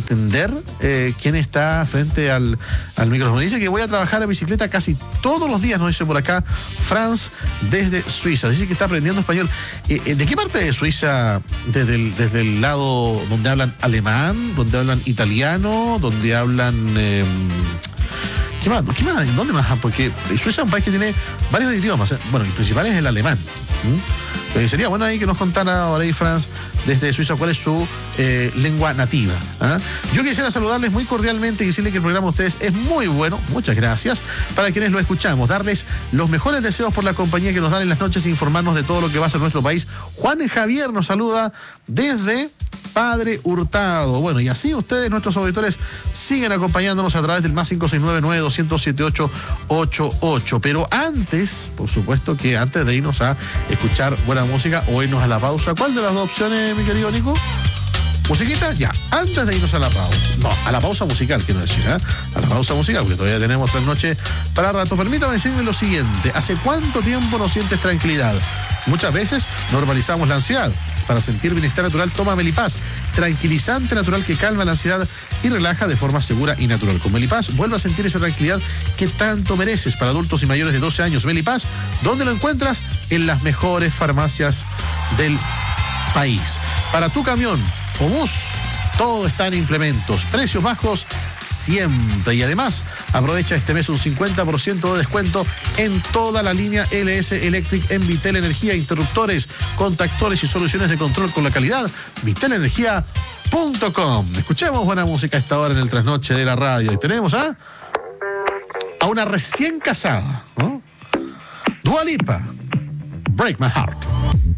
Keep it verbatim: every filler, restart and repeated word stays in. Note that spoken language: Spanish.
entender eh, quién está frente al, al micrófono. Dice que voy a trabajar en bicicleta casi todos los días, nos dice por acá Franz desde Suiza. Dice que está aprendiendo español. Eh, ¿De qué parte de Suiza? ¿Desde el, desde el lado donde hablan alemán, donde hablan italiano, donde hablan... Eh, ¿Qué más? ¿Qué más? ¿Dónde más? Porque Suiza es un país que tiene varios idiomas. Bueno, el principal es el alemán. ¿Mm? Eh, sería bueno ahí que nos contara ahora ahí, Franz, desde Suiza, cuál es su eh, lengua nativa. ¿Ah? Yo quisiera saludarles muy cordialmente y decirles que el programa de ustedes es muy bueno. Muchas gracias. Para quienes lo escuchamos, darles los mejores deseos por la compañía que nos dan en las noches e informarnos de todo lo que va a ser nuestro país. Juan Javier nos saluda desde Padre Hurtado. Bueno, y así ustedes, nuestros auditores, siguen acompañándonos a través del más cinco seis nueve, nueve dos cero cero, siete ocho ocho ocho. Pero antes, por supuesto que antes de irnos a escuchar buena música o irnos a la pausa, ¿cuál de las dos opciones, mi querido Nico? ¿Musiquita? Ya, antes de irnos a la pausa. No, a la pausa musical, quiero decir, ¿eh? A la pausa musical, porque todavía tenemos tres noches para rato. Permítame decirme lo siguiente. ¿Hace cuánto tiempo no sientes tranquilidad? Muchas veces normalizamos la ansiedad. Para sentir bienestar natural, toma Melipaz, tranquilizante natural que calma la ansiedad y relaja de forma segura y natural. Con Melipaz, vuelve a sentir esa tranquilidad que tanto mereces. Para adultos y mayores de doce años, Melipaz, ¿dónde lo encuentras? En las mejores farmacias del país. Para tu camión o bus, todo está en implementos, precios bajos siempre. Y además, aprovecha este mes un cincuenta por ciento de descuento en toda la línea L S Electric en Vitel Energía, interruptores, contactores y soluciones de control con la calidad. vitel energía punto com. Escuchemos buena música a esta hora en el trasnoche de la radio. Y tenemos a, a una recién casada, ¿no? Dua Lipa, Break My Heart.